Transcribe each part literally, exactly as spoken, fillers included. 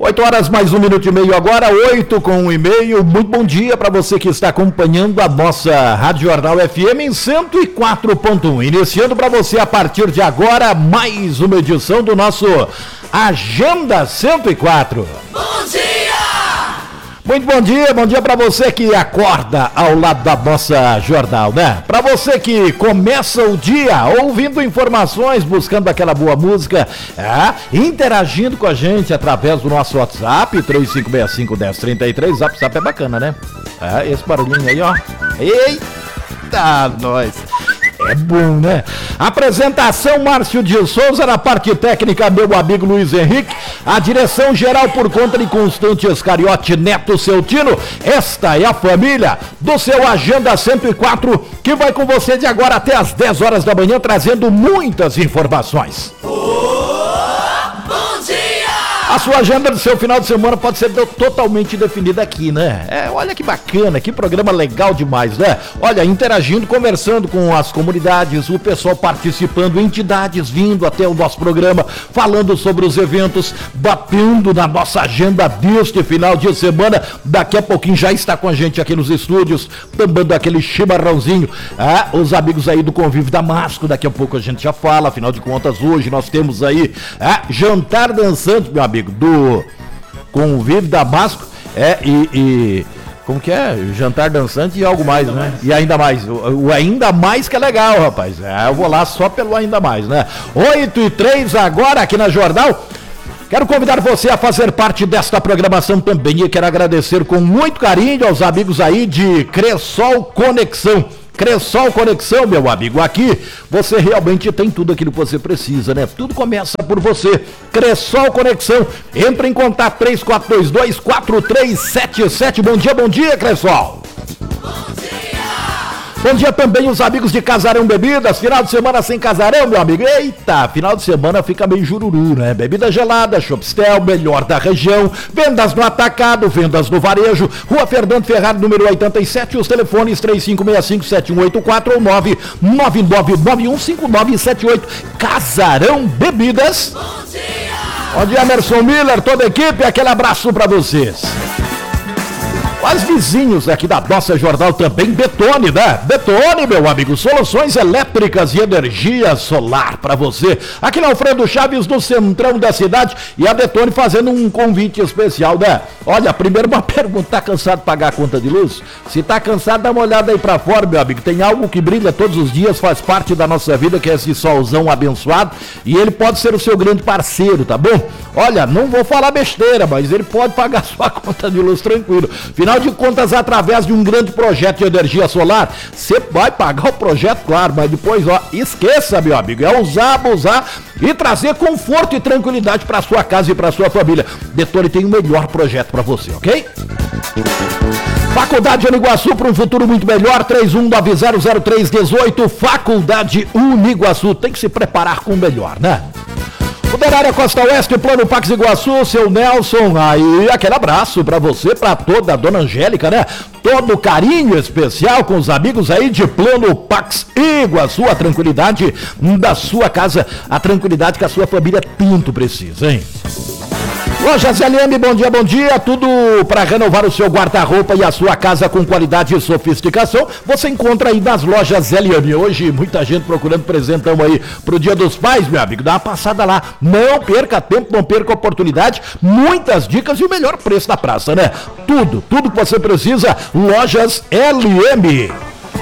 oito horas mais um minuto e meio agora, oito com um e meio. Muito bom dia para você que está acompanhando a nossa Rádio Jornal F M em cento e quatro ponto um. Iniciando para você a partir de agora mais uma edição do nosso Agenda cento e quatro. Bom dia! Muito bom dia, bom dia para você que acorda ao lado da nossa jornal, né? Para você que começa o dia ouvindo informações, buscando aquela boa música, é, interagindo com a gente através do nosso WhatsApp, três cinco seis cinco, um zero três três, Zap Zap é bacana, né? É, esse barulhinho aí, ó. Eita, nós! É bom, né? Apresentação Márcio de Souza, na parte técnica meu amigo Luiz Henrique, a direção geral por conta de Constante Escariote Neto Celtino. Esta é a família do seu Agenda cento e quatro, que vai com você de agora até as dez horas da manhã, trazendo muitas informações. A sua agenda do seu final de semana pode ser totalmente definida aqui, né? É, olha que bacana, que programa legal demais, né? Olha, interagindo, conversando com as comunidades, o pessoal participando, entidades vindo até o nosso programa, falando sobre os eventos, batendo na nossa agenda deste final de semana. Daqui a pouquinho já está com a gente aqui nos estúdios, também aquele chimarrãozinho. Ah, os amigos aí do Convívio Damasco, daqui a pouco a gente já fala, afinal de contas, hoje nós temos aí ah, jantar dançante, meu amigo, do Convívio Damasco, é, e, e como que é? Jantar dançante e algo mais, né? E ainda mais, o, o ainda mais que é legal, rapaz, é, eu vou lá só pelo ainda mais, né? oito e três agora aqui na Jornal. Quero convidar você a fazer parte desta programação também e quero agradecer com muito carinho aos amigos aí de Cressol Conexão. Cressol Conexão, meu amigo, aqui você realmente tem tudo aquilo que você precisa, né? Tudo começa por você. Cressol Conexão, entra em contato três quatro dois dois, quatro três sete sete. Bom dia, bom dia, Cressol. Bom dia. Bom dia também os amigos de Casarão Bebidas, final de semana sem casarão, meu amigo. Eita, final de semana fica meio jururu, né? Bebida gelada, Shopstel, melhor da região, vendas no atacado, vendas no varejo, Rua Fernando Ferrari, número oitenta e sete, os telefones três cinco seis cinco, sete um oito quatro ou nove nove nove nove um cinco nove sete oito. Casarão Bebidas. Bom dia! Bom dia, Emerson Miller, toda a equipe, aquele abraço pra vocês. Os vizinhos aqui da nossa jornal também, Detone, né? Detone, meu amigo, soluções elétricas e energia solar para você. Aqui na Alfredo Chaves, no centrão da cidade, e a Detone fazendo um convite especial, né? Olha, primeiro uma pergunta, tá cansado de pagar a conta de luz? Se tá cansado, dá uma olhada aí pra fora, meu amigo. Tem algo que brilha todos os dias, faz parte da nossa vida, que é esse solzão abençoado, e ele pode ser o seu grande parceiro, tá bom? Olha, não vou falar besteira, mas ele pode pagar sua conta de luz tranquilo. Final de contas, através de um grande projeto de energia solar, você vai pagar o projeto, claro, mas depois, ó, esqueça, meu amigo, é usar, abusar e trazer conforto e tranquilidade para sua casa e para sua família. Detone tem o melhor projeto para você, ok? Faculdade Uniguaçu, para um futuro muito melhor, três um nove zero zero três um oito, Faculdade Uniguaçu, tem que se preparar com o melhor, né? Funerária Costa Oeste, Plano Pax Iguaçu, seu Nelson, aí aquele abraço pra você, pra toda a dona Angélica, né? Todo carinho especial com os amigos aí de Plano Pax Iguaçu, a tranquilidade da sua casa, a tranquilidade que a sua família tanto precisa, hein? Lojas L M, bom dia, bom dia, tudo para renovar o seu guarda-roupa e a sua casa com qualidade e sofisticação, você encontra aí nas Lojas L M. Hoje muita gente procurando presentão aí pro Dia dos Pais, meu amigo, dá uma passada lá, não perca tempo, não perca oportunidade, muitas dicas e o melhor preço da praça, né? Tudo, tudo que você precisa, Lojas L M.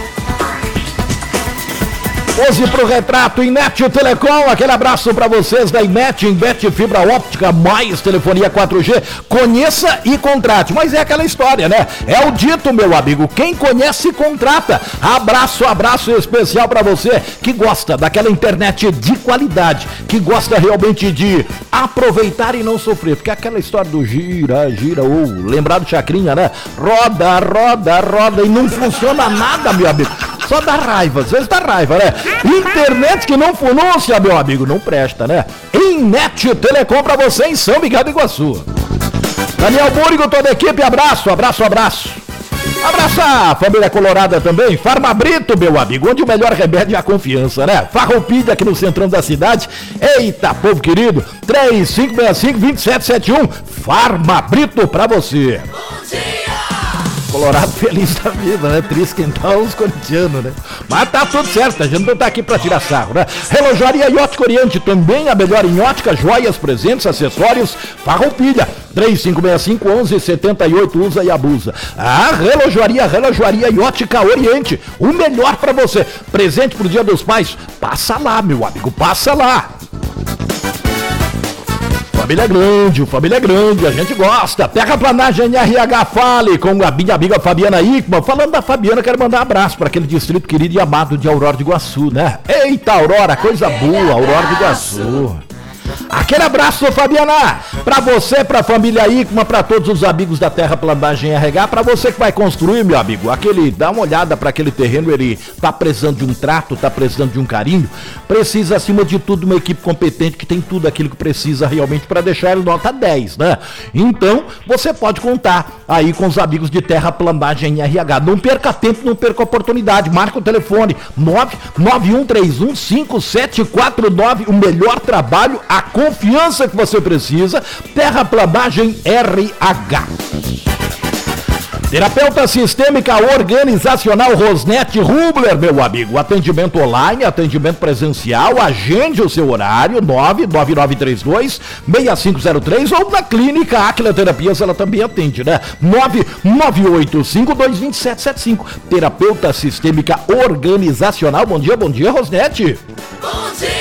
Hoje pro retrato, Inet Telecom, aquele abraço para vocês da Inet, Inet Fibra Óptica, mais telefonia quatro G, conheça e contrate, mas é aquela história, né? É o dito, meu amigo, quem conhece, contrata. Abraço, abraço especial para você que gosta daquela internet de qualidade, que gosta realmente de aproveitar e não sofrer, porque é aquela história do gira, gira, ou lembrar do Chacrinha, né? Roda, roda, roda e não funciona nada, meu amigo. Só dá raiva, às vezes dá raiva, né? Internet que não funciona, meu amigo, não presta, né? Inet Telecom pra você em São Miguel do Iguaçu. Daniel Búrigo, toda a equipe, abraço, abraço, abraço. Abraçar, família colorada também, Farmabrito, meu amigo, onde o melhor remédio é a confiança, né? Farroupilha aqui no centrão da cidade. Eita, povo querido, três cinco seis cinco, dois sete sete um, Farmabrito pra você. Bom dia! Colorado feliz da vida, né? Triste quem tá os corintianos, né? Mas tá tudo certo, a gente não tá aqui pra tirar sarro, né? Relojaria Ótica Oriente, também a melhor em ótica, joias, presentes, acessórios, Farroupilha, três cinco seis cinco, um um sete oito, usa e abusa. Ah, Relojaria, Relojaria e Ótica Oriente, o melhor pra você. Presente pro Dia dos Pais, passa lá, meu amigo, passa lá. Família grande, família grande, a gente gosta. Terraplanagem R H, fale com a minha amiga Fabiana Ickman. Falando da Fabiana, quero mandar um abraço para aquele distrito querido e amado de Aurora de Iguaçu, né? Eita, Aurora, coisa boa, Aurora de Iguaçu. Aquele abraço, Fabiana, pra você, pra família Ickman, pra todos os amigos da Terraplanagem R H, pra você que vai construir, meu amigo, aquele, dá uma olhada pra aquele terreno, ele tá precisando de um trato, tá precisando de um carinho, precisa, acima de tudo, uma equipe competente que tem tudo aquilo que precisa realmente pra deixar ele nota dez, né? Então, você pode contar aí com os amigos de Terraplanagem R H. Não perca tempo, não perca oportunidade, marca o telefone nove nove um três um cinco sete quatro nove, o melhor trabalho, a confiança que você precisa, Terraplanagem R H. Terapeuta Sistêmica Organizacional Rosnete Rubler, meu amigo. Atendimento online, atendimento presencial, agende o seu horário, nove nove nove três dois seis cinco zero três, ou na clínica Aquila Terapias, ela também atende, né? nove nove oito cinco dois dois sete sete cinco. Terapeuta Sistêmica Organizacional. Bom dia, bom dia, Rosnete. Bom dia!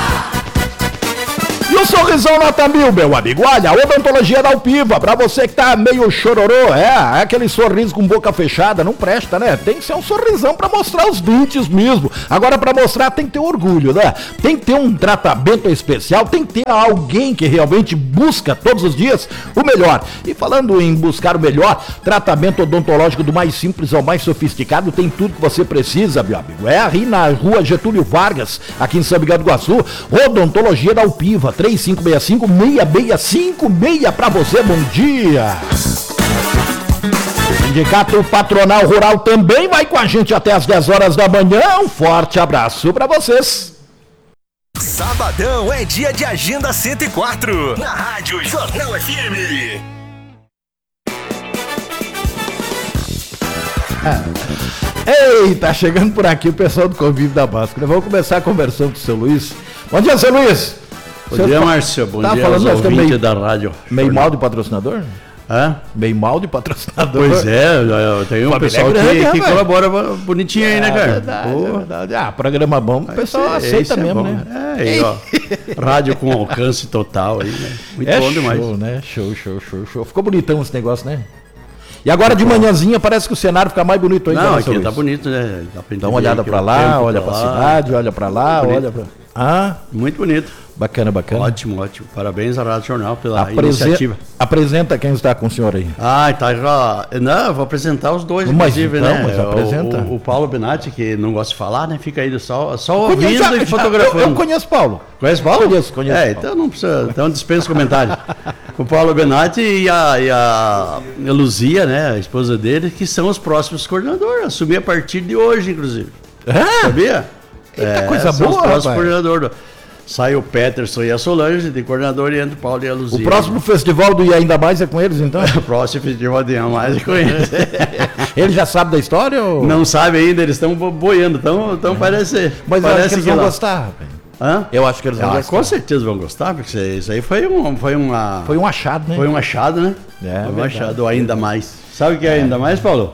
E o sorrisão nota mil, meu amigo. Olha, odontologia da Alpiva, pra você que tá meio chororô, é, aquele sorriso com boca fechada, não presta, né? Tem que ser um sorrisão pra mostrar os dentes mesmo. Agora, pra mostrar, tem que ter orgulho, né? Tem que ter um tratamento especial, tem que ter alguém que realmente busca todos os dias o melhor. E falando em buscar o melhor, tratamento odontológico do mais simples ao mais sofisticado, tem tudo que você precisa, meu amigo. É ali na rua Getúlio Vargas, aqui em São Miguel do Iguaçu, odontologia da Alpiva, três cinco seis cinco, seis seis cinco seis para você, bom dia. Sindicato Patronal Rural também vai com a gente até as dez horas da manhã. Um forte abraço para vocês. Sabadão é dia de Agenda cento e quatro, na Rádio Jornal F M. Eita, chegando por aqui o pessoal do Convívio da Báscara. Vamos começar conversando com o seu Luiz. Bom dia, seu Luiz. Bom Você dia, Márcio. Bom tá dia aos ouvintes meio, da rádio. Meio mal de patrocinador? Hã? Meio mal de patrocinador. Pois é, eu tenho um pessoal grande, que, que colabora bonitinho aí, né, cara? É verdade, é verdade. Ah, programa bom, o pessoal esse, aceita esse mesmo, é né? É, aí, ó. Rádio com alcance total aí, né? Muito é bom show, demais. Né? Show, show, show, show. Ficou bonitão esse negócio, né? E agora de manhãzinha parece que o cenário fica mais bonito ainda. Não, aqui tá Luiz. Bonito, né? Dá uma olhada pra lá, olha pra cidade, olha pra lá, olha pra... Ah, muito bonito. Bacana, bacana. Ótimo, ótimo. Parabéns à Rádio Jornal pela Apresen... iniciativa. Apresenta quem está com o senhor aí. Ah, tá já. Não, eu vou apresentar os dois, mas inclusive, então, né? Mas apresenta. O, o, o Paulo Benatti, que não gosta de falar, né? Fica aí só, só ouvindo já, e fotografando. Eu, eu conheço o Paulo. Conhece o Paulo? Conheço, conheço. É, então não precisa. Então dispensa comentário. O Paulo Benatti e a, e a Luzia, né? A esposa dele, que são os próximos coordenadores. Assumi a partir de hoje, inclusive. É? Sabia? Eita, é, coisa são boa, os próximos coordenadores. Sai o Peterson e a Solange, de coordenador, e entra o Paulo e a Luzia. O próximo festival do E Ainda Mais é com eles, então? O próximo festival do E Ainda Mais é com eles. Ele já sabe da história? Ou... Não sabe ainda, eles estão boiando, então, então é. parece... Mas parece eu acho que eles que vão lá. gostar, rapaz. Hã? Eu acho que eles vão ah, gostar. Com certeza vão gostar, porque isso aí foi um, foi uma... Foi um achado, né? Foi um achado, né? É, foi um verdade. achado, ainda mais. Sabe o que é ainda mais, Paulo?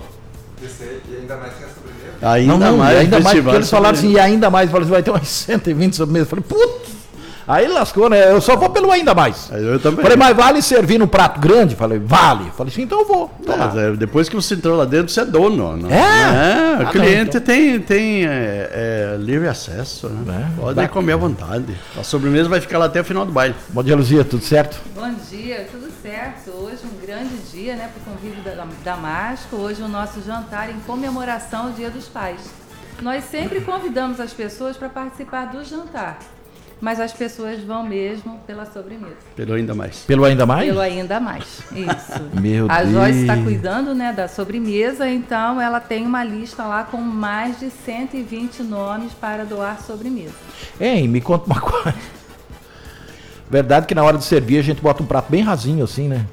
E ainda mais que a sobremesa? Ainda não, não, mais. Ainda mais, porque eles falaram sobremesa. assim, e ainda mais, falaram assim, vai ter umas cento e vinte sobremesas. Eu falei, putz! Aí lascou, né? Eu só vou pelo ainda mais. Eu também. Falei, mas vale servir num prato grande? Falei, vale. Falei assim, então eu vou. É, depois que você entrou lá dentro, você é dono. Não? É? é o ah, cliente não, então. tem, tem é, é, livre acesso, né? É, Pode bacana. comer à vontade. A sobremesa vai ficar lá até o final do baile. Bom dia, Luzia, tudo certo? Bom dia, tudo certo. Hoje um grande dia, né, para o convívio da Damasco. Hoje o nosso jantar em comemoração ao Dia dos Pais. Nós sempre convidamos as pessoas para participar do jantar. mas as pessoas vão mesmo pela sobremesa. Pelo ainda mais. Pelo ainda mais? Pelo ainda mais, isso. Meu a Deus. Joyce está cuidando, né, da sobremesa, então ela tem uma lista lá com mais de cento e vinte nomes para doar sobremesa. Hein, me conta uma coisa. Verdade que na hora de servir a gente bota um prato bem rasinho assim, né?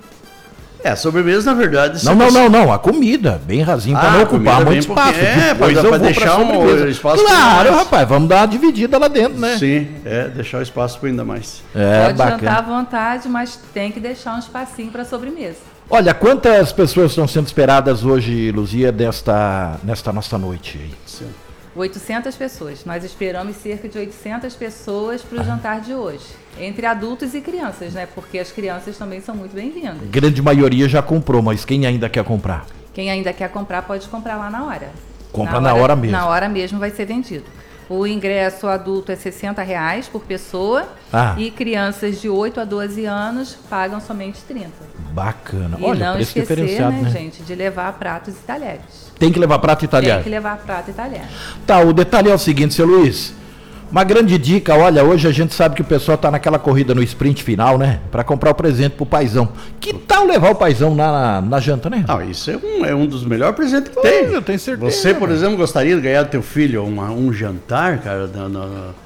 É, a sobremesa, na verdade... Não, não, não, não, a comida, bem rasinho, para Ah, não a ocupar comida muito bem espaço. pouquinho. É, Depois pra- eu pra vou deixar um sobremesa. espaço Claro, pra mais. rapaz, vamos dar uma dividida lá dentro, né? Sim, é, deixar o espaço para ainda mais. É, Pode jantar à bacana. vontade, mas tem que deixar um espacinho para sobremesa. Olha, quantas pessoas estão sendo esperadas hoje, Luzia, desta, nesta nossa noite aí? Sim. oitocentas pessoas. Nós esperamos cerca de oitocentas pessoas para o jantar de hoje. Entre adultos e crianças, né? Porque as crianças também são muito bem-vindas. Grande maioria já comprou, mas quem ainda quer comprar? Quem ainda quer comprar, pode comprar lá na hora. Compra na hora mesmo. Na hora mesmo vai ser vendido. O ingresso adulto é sessenta reais por pessoa Ah. e crianças de oito a doze anos pagam somente trinta. Bacana. E Olha, não preço esquecer, diferenciado, né, né? gente, de levar pratos e talheres. Tem que levar prato italiano. Tem que levar prato e talher. Tá, o detalhe é o seguinte, seu Luiz. Uma grande dica, olha, hoje a gente sabe que o pessoal tá naquela corrida no sprint final, né? Pra comprar o presente pro paizão. Que tal levar o paizão na, na, na janta, né? Não, isso é um, é um dos melhores presentes que Pô, tem. eu tenho certeza, Você, por mano. exemplo, gostaria de ganhar do teu filho uma- um jantar, cara? Na, na-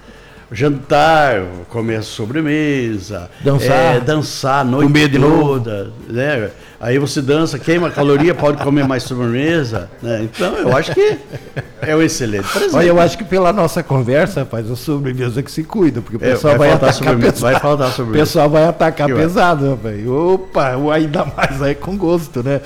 jantar, comer sobremesa, Dançar. é, dançar a noite Comer de novo. toda, né? Aí você dança, queima caloria, pode comer mais sobremesa, né? Então, eu acho que é um excelente presente. Olha, eu acho que pela nossa conversa, rapaz, a sobremesa que se cuida, porque o É, pessoal vai vai, faltar atacar sobremesa, pesado. vai faltar O sobremesa. pessoal vai atacar Que vai. pesado, rapaz. Opa, o ainda mais aí com gosto, né?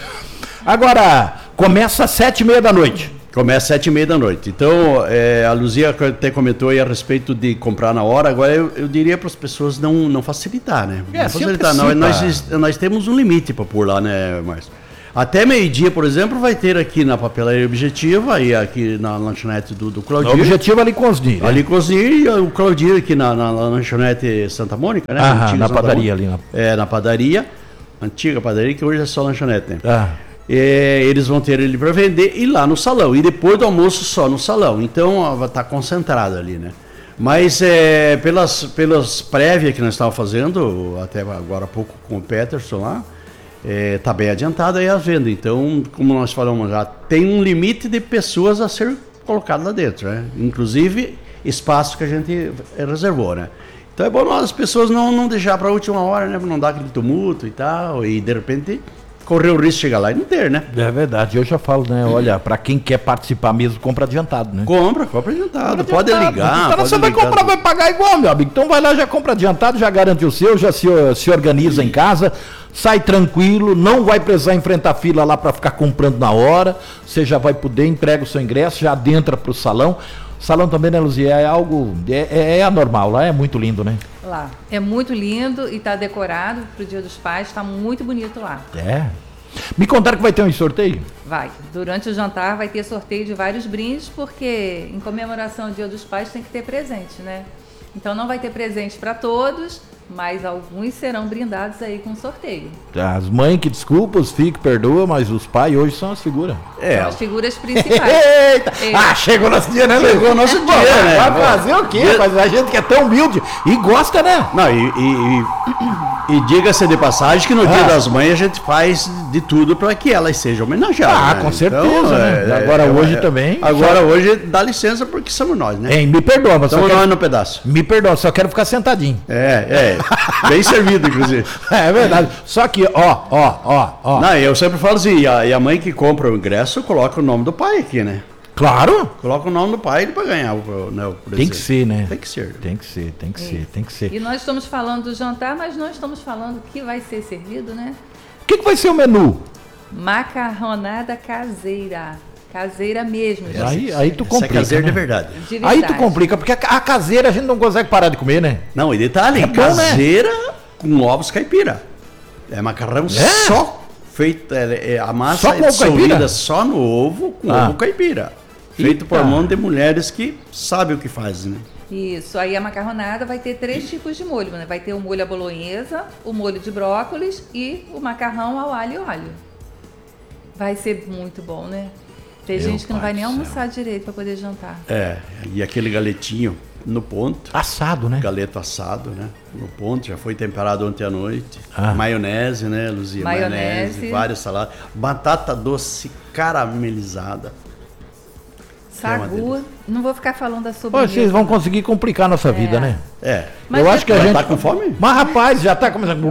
Agora, começa às sete e meia da noite. Começa às sete e meia da noite. Então, é, a Luzia até comentou aí a respeito de comprar na hora. Agora, eu, eu diria para as pessoas não, não facilitar, né? É, não se facilitar. Não, antecipa. nós, nós temos um limite para pôr lá, né, Márcio? Até meio-dia, por exemplo, vai ter aqui na papelaria Objetiva e aqui na lanchonete do, do O Claudio. objetivo ali com os dias. Ali cozinha e o Claudio aqui na, na, na lanchonete Santa Mônica, né? Aham, Antiga na Santa padaria Mônica. ali, É, na padaria. Antiga padaria, que hoje é só lanchonete, né? Ah. É, eles vão ter ele para vender e lá no salão. E depois do almoço só no salão. Então ó, vai estar concentrado ali, né? Mas é, pelas, pelas prévias que nós estávamos fazendo, até agora há pouco com o Peterson lá, está bem adiantada aí a venda. Então, como nós falamos já, tem um limite de pessoas a ser colocado lá dentro, né? Inclusive espaço que a gente reservou, né? Então é bom nós, as pessoas não, não deixar para a última hora, né? Para não dar aquele tumulto e tal, e de repente correr o risco de chegar lá e não ter, né? É verdade, eu já falo, né? Olha, pra quem quer participar mesmo, compra adiantado, né? Compra, compra adiantado, Compra pode adiantado. ligar. Então pode você vai ligar. comprar, vai pagar igual, meu amigo. Então vai lá, já compra adiantado, já garante o seu, já se, se organiza em casa, sai tranquilo, não vai precisar enfrentar fila lá para ficar comprando na hora. Você já vai poder, entrega o seu ingresso, já adentra pro salão. Salão também, né, Luzia? É algo. É, é, é anormal, lá é muito lindo, né? Lá. É muito lindo e está decorado pro Dia dos Pais, está muito bonito lá. É. Me contaram que vai ter um sorteio? Vai. Durante o jantar vai ter sorteio de vários brindes, porque em comemoração ao Dia dos Pais tem que ter presente, né? Então não vai ter presente para todos, mas alguns serão brindados aí com sorteio. As mães que desculpa, os filhos que perdoam, mas os pais hoje são as figuras. É, São as figuras principais. Eita! É. Ah, chegou nosso dia, né, Luiz? Chegou nosso dia, Vai- né? Vai fazer o quê? Mas a gente que é tão humilde e gosta, né? não, e, e, e, e diga-se de passagem que no Dia Ah. das Mães a gente faz de tudo para que elas sejam homenageadas. Ah, né? com certeza, né? Agora hoje também, Agora hoje dá licença porque somos nós, né? Hein, me perdoa, mas só Estamos quero, nós no pedaço. me perdoa, só quero ficar sentadinho. É, é. Bem servido, inclusive. É verdade. Só que, ó, ó, ó, ó. Não, eu sempre falo assim, e a, e a mãe que compra o ingresso coloca o nome do pai aqui, né? Claro! Coloca o nome do pai para ganhar o, né, o presente. Tem que ser, né? Tem que ser. Tem que ser, tem que ser, tem que ser. E nós estamos falando do jantar, mas não estamos falando o que vai ser servido, né? O que, que vai ser o menu? Macarronada caseira. Caseira mesmo, gente. Aí, aí tu Essa é complica. caseira né? de verdade. De Aí tu verdade. complica, porque a, a caseira a gente não consegue parar de comer, né? Não, e detalhe, É bom, caseira com ovos caipira. É macarrão só feito, é, é, a massa Só com é ovo caipira? dissolvida só no ovo com Ah. ovo caipira. Feito por Eita. mão de mulheres que sabem o que fazem, né? Isso, aí a macarronada vai ter três tipos de molho, né? Vai ter o molho à bolonhesa, o molho de brócolis e o macarrão ao alho e óleo. Vai ser muito bom, né? Tem Meu gente que não pai vai nem do céu. almoçar direito para poder jantar. É, e aquele galetinho. no ponto. Assado, né? Galeto assado, né? No ponto, já foi temperado ontem à noite. Ah. Maionese, né, Luzia? Maionese. Várias saladas. Batata doce caramelizada. Sagu, não vou ficar falando da Pô, sobremesa. vocês vão conseguir complicar a nossa É. vida, né? É. Mas eu acho que a Já gente... tá com fome? Mas rapaz, já tá começando...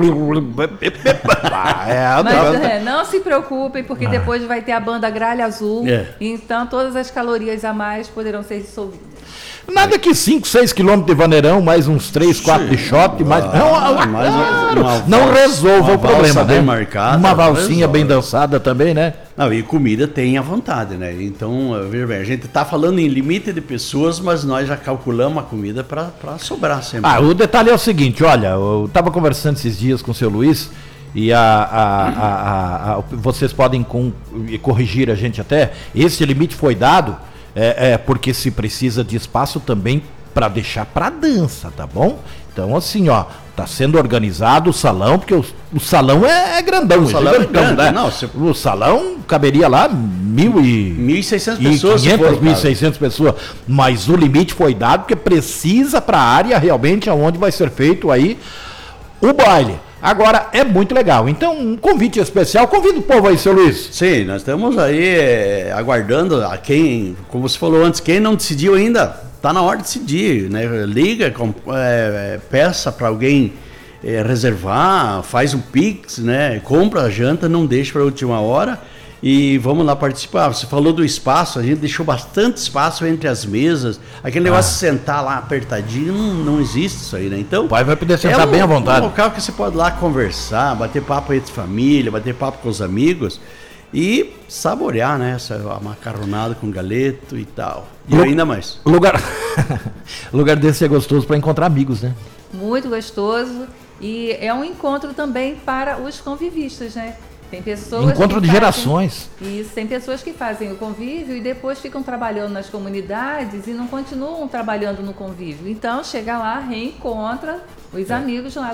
Ah, é, Mas não, é, não se preocupem, porque Ah. depois vai ter a banda Gralha Azul. É. Então todas as calorias a mais poderão ser dissolvidas. Nada que cinco, seis quilômetros de vaneirão, mais uns três, quatro de shot, mais... Não, Ah, mais uma- claro, uma não valsa- resolva uma o problema, valsa né? bem marcada, Uma valsinha resolve. bem dançada também, né? Não, e comida tem à vontade, né? Então, veja bem, a gente tá falando em limite de pessoas, mas nós já calculamos a comida para sobrar sempre. Ah, o detalhe é o seguinte, olha, eu estava conversando esses dias com o seu Luiz e a, a- a- a- a- vocês podem com- corrigir a gente até, esse limite foi dado é, é, porque se precisa de espaço também para deixar para dança, tá bom? Então assim, ó, tá sendo organizado o salão, porque o, o salão é, é grandão, O salão é gigantão, grande, né? não, se- O salão caberia lá mil e... mil e seiscentas E pessoas, se for quinhentas, o mil e caso. seiscentas pessoas, mas o limite foi dado porque precisa para a área realmente aonde vai ser feito aí o baile. Agora, é muito legal. Então, um convite especial. Convida o povo aí, seu Luiz. Sim, nós estamos aí é, aguardando a quem, como você falou antes, quem não decidiu ainda, tá na hora de decidir, né? Liga, com, é, peça para alguém é, reservar, faz um Pix, né? Compra a janta, não deixa para a última hora e vamos lá participar. Você falou do espaço, a gente deixou bastante espaço entre as mesas. Aquele negócio de sentar lá apertadinho, não, não existe isso aí, né? Então, O pai vai poder sentar é um, bem à vontade. um local que você pode ir lá conversar, bater papo entre família, bater papo com os amigos e saborear, né? Essa a macarronada com galeto e tal. E Lu- ainda mais. Lugar, lugar desse é gostoso para encontrar amigos, né? Muito gostoso. E é um encontro também para os convivistas, né? Tem pessoas Encontro que de fazem- gerações. Isso, tem pessoas que fazem o convívio e depois ficam trabalhando nas comunidades e não continuam trabalhando no convívio. Então, chega lá, reencontra os amigos lá